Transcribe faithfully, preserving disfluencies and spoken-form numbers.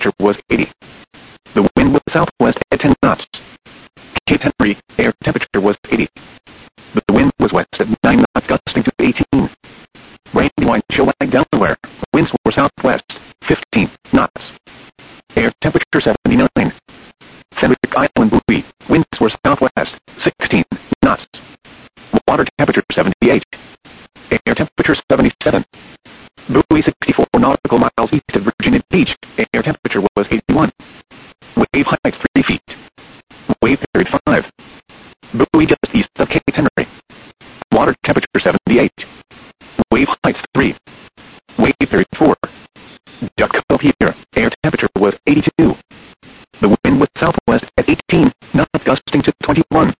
temperature was eighty. The wind was southwest at ten knots. Cape Henry, air temperature was eighty. The wind was west at nine knots, gusting to eighteen. Brandywine, Shoal Lake, Delaware, winds were southwest, fifteen knots. Air temperature seventy-nine. Fenwick Island buoy, winds were southwest, sixteen knots. Water temperature seventy-eight. Air temperature seventy-seven. Buoy sixty-four nautical miles east of Virginia Beach, air temperature was eighty-one. Wave height three feet. Wave period five. Buoy just east of Cape Henry. Water temperature seventy-eight. Wave height three. Wave period four. Duck Cove here, air temperature was eighty-two. The wind was southwest at eighteen, knots gusting to twenty-one.